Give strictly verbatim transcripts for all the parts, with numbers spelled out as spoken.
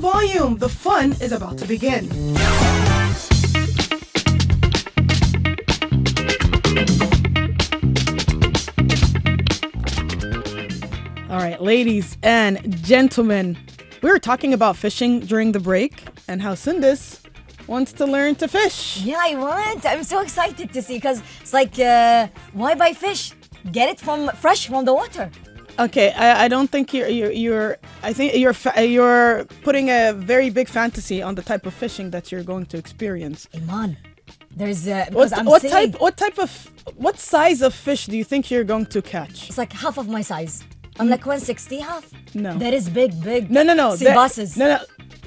volume. The fun is about to begin. All right, ladies and gentlemen, we were talking about fishing during the break and how Sindis wants to learn to fish. Yeah, I want. I'm so excited to see because it's like, uh, why buy fish? Get it from fresh from the water. Okay, I, I don't think you're you're you're. I think you're fa- you're putting a very big fantasy on the type of fishing that you're going to experience. Iman, there's uh, What, because I'm what seeing, type? What type of? What size of fish do you think you're going to catch? It's like half of my size. I'm like one sixty half. No. That is big, big. No, no, no. Sea that- bosses. No, no.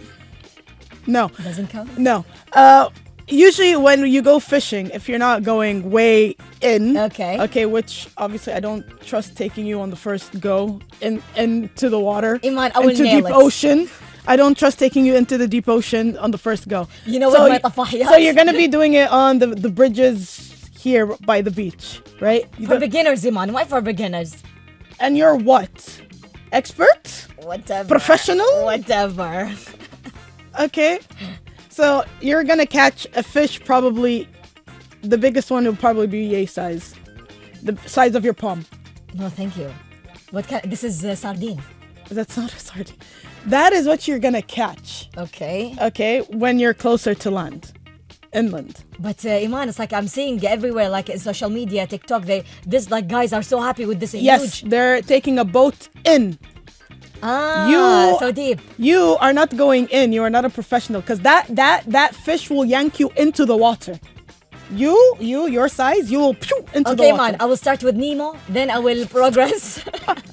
No. Doesn't count. No. Uh, usually when you go fishing, if you're not going way in, Okay. okay, which obviously I don't trust taking you on the first go in into the water, Iman, I will into nail deep it. ocean. I don't trust taking you into the deep ocean on the first go. You know so what, my y- tafahiyat? So you're gonna be doing it on the the bridges here by the beach, right? You For don't- beginners, Iman. Why for beginners? and you're what? Expert? Whatever. Professional? Whatever. Okay. So you're gonna catch a fish, probably the biggest one will probably be yay size, the size of your palm. No, thank you. What kind? This is uh, sardine. That's not a sardine. That is what you're gonna catch. Okay. Okay, when you're closer to land, inland. But uh, Iman, it's like I'm seeing everywhere, like in social media, TikTok. They this like guys are so happy with this Yes, huge. they're taking a boat in. Ah, You- so deep. You are not going in. You are not a professional, because that that that fish will yank you into the water. You, you, your size, you will pew into Okay, the water. man. I will start with Nemo, then I will progress.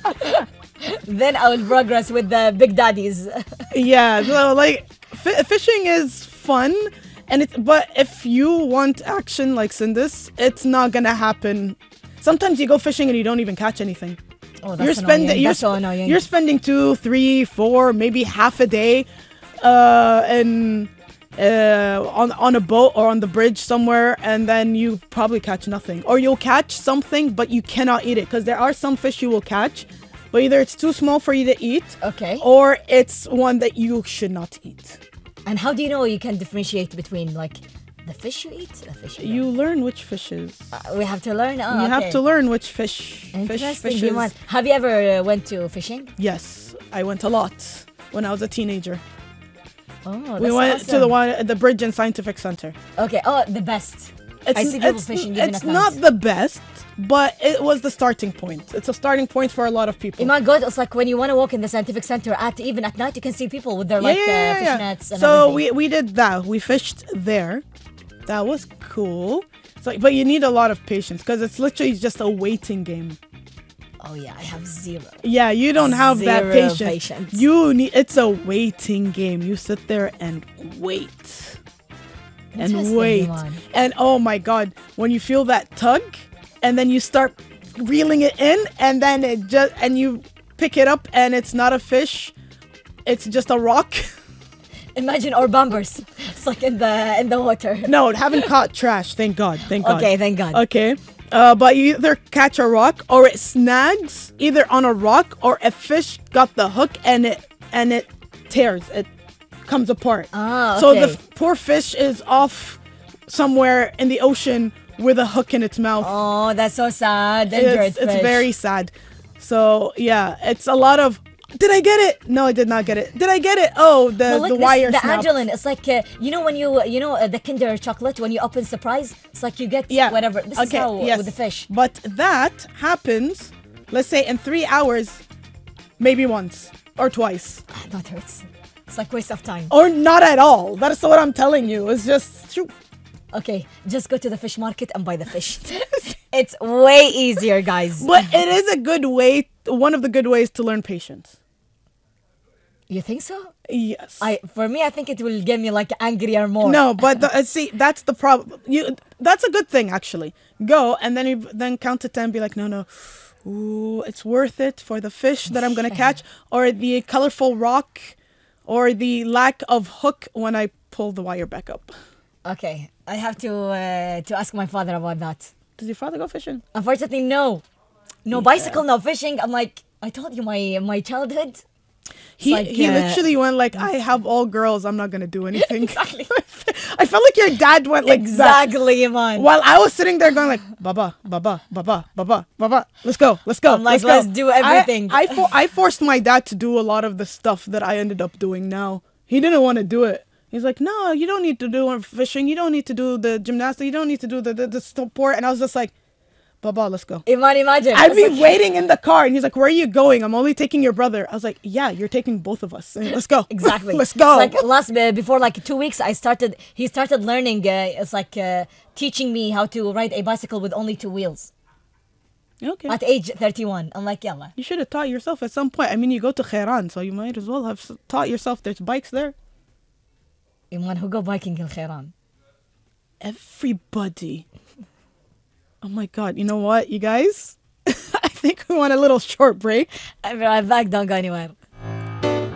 Then I will progress with the big daddies. Yeah, so like f- fishing is fun, and it's but if you want action like Sindis, it's not gonna happen. Sometimes you go fishing and you don't even catch anything. Oh, that's you're spending annoying. you're, That's so sp- annoying. you're spending two, three, four, maybe half a day, uh, in uh on on a boat or on the bridge somewhere, and then you probably catch nothing, or you'll catch something but you cannot eat it, because there are some fish you will catch, but either it's too small for you to eat, Okay. or it's one that you should not eat. And how do you know you can differentiate between like the fish you eat, the fish you, You learn which fishes. don't? Uh, we have to learn. Oh, you have okay. to learn which fish. Fish Interesting. fishes. Iman. Have you ever uh, went to fishing? Yes, I went a lot when I was a teenager. Oh, that's We went awesome. to the one at the Bridge and Scientific Center. Okay. Oh, the best. It's, I see people it's, fishing even it's at not night. the best, but it was the starting point. It's a starting point for a lot of people. Oh my God, it's like when you want to walk in the scientific center at even at night, you can see people with their like uh, fish nets and so everything. we we did that. We fished there. That was cool. It's like, but you need a lot of patience, because it's literally just a waiting game. Oh yeah, I have zero. Yeah, you don't have that Zero patience. patience. You need. It's a waiting game. You sit there and wait. And Interesting, wait. Iman. And oh my God, when you feel that tug, and then you start reeling it in, and then it just and you pick it up, and it's not a fish, it's just a rock. Imagine our bumpers. It's like in the in the water. No, haven't caught trash. Thank God. Thank God. Okay, thank God. Okay. Uh, but you either catch a rock, or it snags either on a rock, or a fish got the hook and it and it tears. It comes apart. Ah, So the okay. f- poor fish is off somewhere in the ocean with a hook in its mouth. Oh, that's so sad. Injured it's, it's fish. very sad. So yeah, it's a lot of. Did I get it? No, I did not get it. Did I get it? Oh, the Well, look, the this- wire the snapped. Agilent. It's like uh, you know when you you know uh, the Kinder chocolate when you open surprise. It's like you get Yeah. whatever. This is how yes. with the fish. But that happens, let's say in three hours, maybe once or twice, Ah, that hurts. It's like waste of time. or not at all. That's what I'm telling you. It's just shoot. Okay, just go to the fish market and buy the fish. It's way easier, guys. But it is a good way. One of the good ways to learn patience. You think so? Yes. I for me, I think it will get me like angrier more. No, but the, uh, see, that's the problem. You, that's a good thing actually. Go and then you then count to ten. Be like, no, no, ooh, it's worth it for the fish that I'm gonna catch, or the colorful rock, or the lack of hook when I pull the wire back up. Okay, I have to uh, to ask my father about that. Does your father go fishing? Unfortunately, no, no bicycle, no fishing. I'm like, I told you my my childhood. He like, he uh, literally went like, I have all girls. I'm not gonna do anything. Exactly. I felt like your dad went like that. Exactly, Iman. While I was sitting there going like, Baba, Baba, Baba, Baba, Baba, let's go, let's go, I'm like, let's, let's go. do everything. I I, for, I forced my dad to do a lot of the stuff that I ended up doing now. He didn't want to do it. He's like, no, you don't need to do fishing. You don't need to do the gymnastics. You don't need to do the, the, the sport. And I was just like, Baba, let's go. Iman, imagine. I'd It's be like- waiting in the car. And he's like, where are you going? I'm only taking your brother. I was like, yeah, you're taking both of us. And let's go. Exactly. Let's go. It's like last uh, before like two weeks, I started. He started learning. Uh, it's like uh, teaching me how to ride a bicycle with only two wheels Okay. at age thirty-one. I'm like, yalla. You should have taught yourself at some point. I mean, you go to Khairan, so you might as well have s- taught yourself. There's bikes there. Iman, who go biking in Khairan? Everybody. Oh my God. You know what, you guys? I think we want a little short break. I'll be right back. Don't go anywhere.